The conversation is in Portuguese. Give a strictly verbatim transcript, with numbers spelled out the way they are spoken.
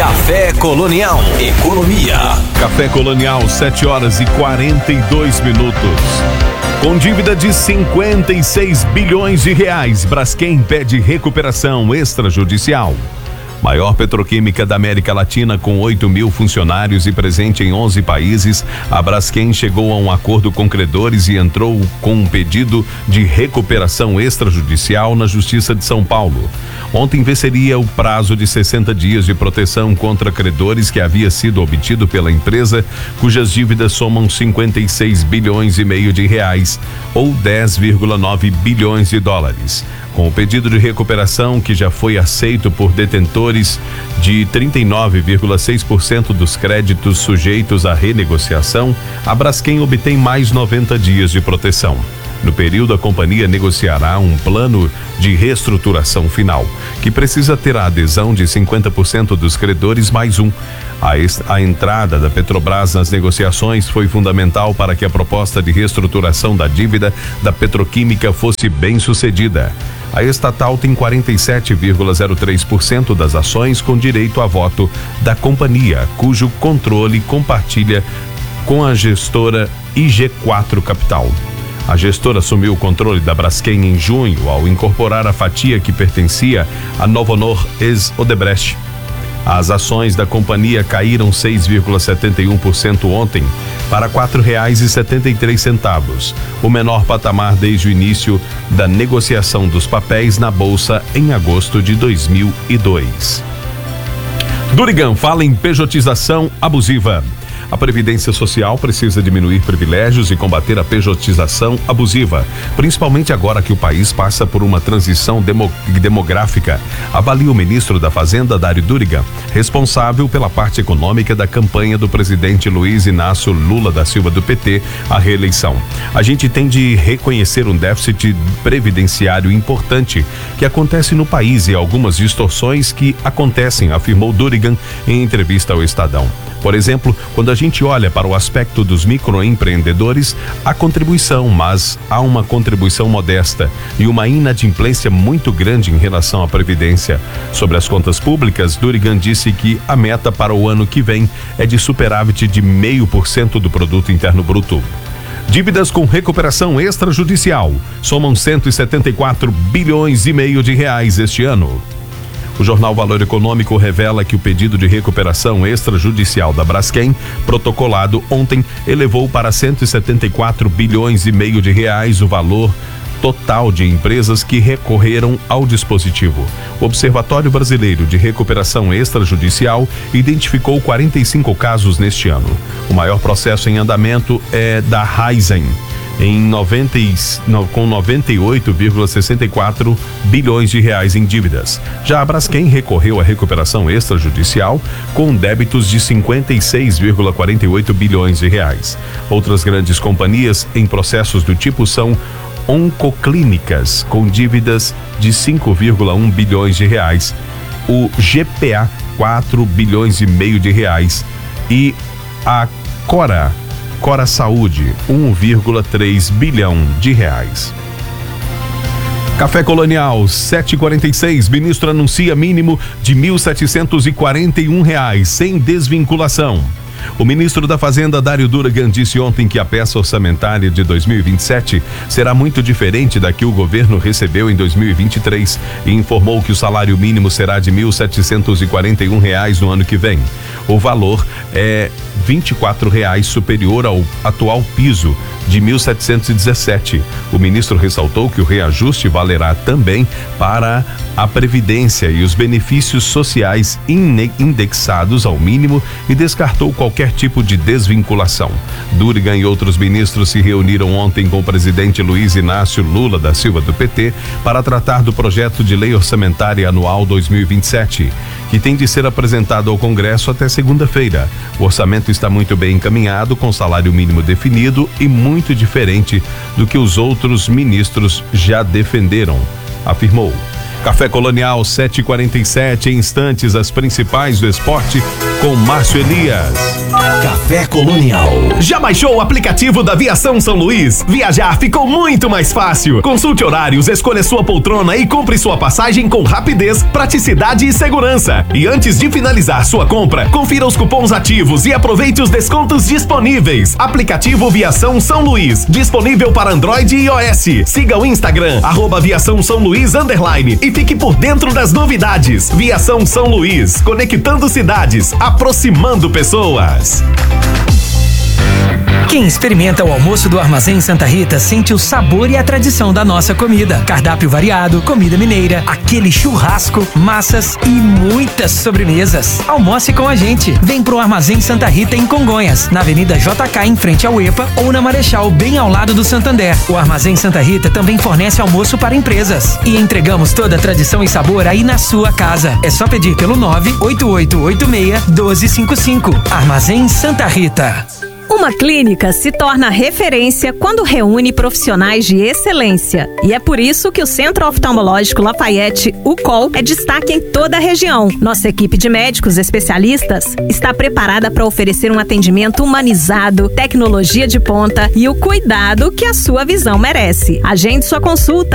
Café Colonial Economia. Café Colonial, sete horas e quarenta e dois minutos. Com dívida de cinquenta e seis bilhões de reais, Braskem pede recuperação extrajudicial. Maior petroquímica da América Latina, com oito mil funcionários e presente em onze países, a Braskem chegou a um acordo com credores e entrou com um pedido de recuperação extrajudicial na Justiça de São Paulo. Ontem venceria o prazo de sessenta dias de proteção contra credores que havia sido obtido pela empresa, cujas dívidas somam cinquenta e seis bilhões e meio de reais, ou dez vírgula nove bilhões de dólares. Com o pedido de recuperação, que já foi aceito por detentores de trinta e nove vírgula seis por cento dos créditos sujeitos à renegociação, a Braskem obtém mais noventa dias de proteção. No período, a companhia negociará um plano de reestruturação final, que precisa ter a adesão de cinquenta por cento dos credores mais um. A, a entrada da Petrobras nas negociações foi fundamental para que a proposta de reestruturação da dívida da petroquímica fosse bem sucedida. A estatal tem quarenta e sete vírgula zero três por cento das ações com direito a voto da companhia, cujo controle compartilha com a gestora I G quatro Capital. A gestora assumiu o controle da Braskem em junho, ao incorporar a fatia que pertencia a Novonor ex-Odebrecht. As ações da companhia caíram seis vírgula setenta e um por cento ontem para quatro reais e setenta e três centavos, o menor patamar desde o início da negociação dos papéis na bolsa em agosto de dois mil e dois. Durigan fala em pejotização abusiva. A Previdência Social precisa diminuir privilégios e combater a pejotização abusiva, principalmente agora que o país passa por uma transição demo, demográfica, avalia o ministro da Fazenda, Dário Durigan, responsável pela parte econômica da campanha do presidente Luiz Inácio Lula da Silva do P T à reeleição. A gente tem de reconhecer um déficit previdenciário importante que acontece no país e algumas distorções que acontecem, afirmou Durigan em entrevista ao Estadão. Por exemplo, quando a gente olha para o aspecto dos microempreendedores, há contribuição, mas há uma contribuição modesta e uma inadimplência muito grande em relação à Previdência. Sobre as contas públicas, Durigan disse que a meta para o ano que vem é de superávit de zero vírgula cinco por cento do Produto Interno Bruto. Dívidas com recuperação extrajudicial somam cento e setenta e quatro bilhões e meio de reais este ano. O jornal Valor Econômico revela que o pedido de recuperação extrajudicial da Braskem, protocolado ontem, elevou para cento e setenta e quatro bilhões e meio de reais o valor total de empresas que recorreram ao dispositivo. O Observatório Brasileiro de Recuperação Extrajudicial identificou quarenta e cinco casos neste ano. O maior processo em andamento é da Raizen, em noventa, com noventa e oito vírgula sessenta e quatro bilhões de reais em dívidas. Já a Braskem recorreu à recuperação extrajudicial com débitos de cinquenta e seis vírgula quarenta e oito bilhões de reais. Outras grandes companhias em processos do tipo são Oncoclínicas, com dívidas de cinco vírgula um bilhões de reais, o G P A, quatro bilhões e meio de reais, e a Cora Cora Saúde, um vírgula três bilhão de reais. Café Colonial, sete e quarenta e seis, ministro anuncia mínimo de mil setecentos e quarenta e um reais, sem desvinculação. O ministro da Fazenda, Dário Durigan, disse ontem que a peça orçamentária de dois mil e vinte e sete será muito diferente da que o governo recebeu em dois mil e vinte e três e informou que o salário mínimo será de mil setecentos e quarenta e um reais no ano que vem. O valor é vinte e quatro reais superior ao atual piso de mil setecentos e dezessete. O ministro ressaltou que o reajuste valerá também para a Previdência e os benefícios sociais indexados ao mínimo e descartou qualquer tipo de desvinculação. Durigan e outros ministros se reuniram ontem com o presidente Luiz Inácio Lula da Silva do P T para tratar do projeto de lei orçamentária anual dois mil e vinte e sete, que tem de ser apresentado ao Congresso até segunda-feira. O orçamento está muito bem encaminhado, com salário mínimo definido e muito diferente do que os outros ministros já defenderam, afirmou. Café Colonial sete e quarenta e sete, em instantes as principais do esporte com Márcio Elias. Café Colonial. Já baixou o aplicativo da Viação São Luís? Viajar ficou muito mais fácil. Consulte horários, escolha sua poltrona e compre sua passagem com rapidez, praticidade e segurança. E antes de finalizar sua compra, confira os cupons ativos e aproveite os descontos disponíveis. Aplicativo Viação São Luís, disponível para Android e iOS. Siga o Instagram, arroba Viação São Luís underline, e fique por dentro das novidades. Viação São Luís, conectando cidades, aproximando pessoas. Quem experimenta o almoço do Armazém Santa Rita sente o sabor e a tradição da nossa comida. Cardápio variado, comida mineira, aquele churrasco, massas e muitas sobremesas. Almoce com a gente. Vem pro Armazém Santa Rita em Congonhas, na Avenida J K em frente ao EPA ou na Marechal, bem ao lado do Santander. O Armazém Santa Rita também fornece almoço para empresas. E entregamos toda a tradição e sabor aí na sua casa. É só pedir pelo nove oito oito oito seis um dois cinco cinco. Armazém Santa Rita. Uma clínica se torna referência quando reúne profissionais de excelência. E é por isso que o Centro Oftalmológico Lafayette, o C O L, é destaque em toda a região. Nossa equipe de médicos especialistas está preparada para oferecer um atendimento humanizado, tecnologia de ponta e o cuidado que a sua visão merece. Agende sua consulta